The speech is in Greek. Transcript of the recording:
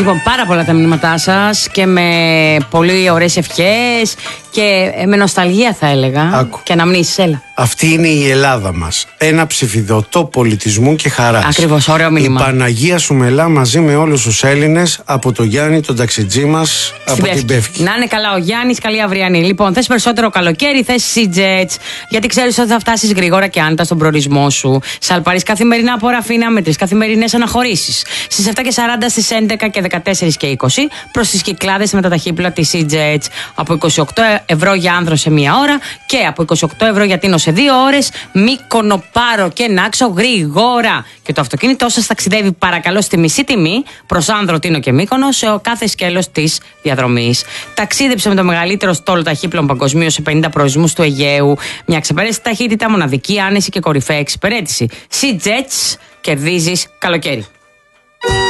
Λοιπόν, πάρα πολλά τα μηνύματά σας και με πολύ ωραίες ευχές και με νοσταλγία θα έλεγα. Άκου. Και αναμνήσεις, έλα. Αυτή είναι η Ελλάδα μας. Ένα ψηφιδωτό πολιτισμού και χαράς. Ακριβώς, ωραίο μήνυμα. Η Παναγία σου μελά μαζί με όλους τους Έλληνες, από το Γιάννη, τον ταξιτζή μας, από την Πεύκη. Να είναι καλά ο Γιάννης, καλή αυριανή. Λοιπόν, θες περισσότερο καλοκαίρι, θες Sea-Jets, γιατί ξέρεις ότι θα φτάσεις γρήγορα και άνετα στον προορισμό σου. Σαλπαρείς καθημερινά από Ραφίνα με 3 καθημερινές αναχωρήσεις. Στις 7:40, στις 11 και 14 και 20 προς τις Κυκλάδες με τα ταχύπλοα της Sea-Jets. Από 28 ευρώ για άνδρο σε 1 ώρα και από 28 ευρώ για τίνο σε 2 ώρες. Μύκονο, Πάρο και Νάξο γρήγορα. Και το αυτοκίνητό σας ταξιδεύει παρακαλώ στη μισή τιμή προς άνδρο, τίνο και Μύκονο σε κάθε σκέλος της διαδρομής. Ταξίδεψε με το μεγαλύτερο στόλο ταχύπλων παγκοσμίως σε 50 προορισμούς του Αιγαίου. Μια ξεπέραστη ταχύτητα, μοναδική άνεση και κορυφαία εξυπηρέτηση. Sea-Jets, κερδίζεις καλοκαίρι.